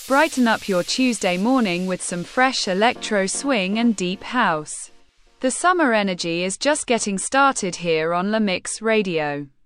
Brighten up your Tuesday morning with some fresh electro swing and deep house. The summer energy is just getting started here on La Mix Radio.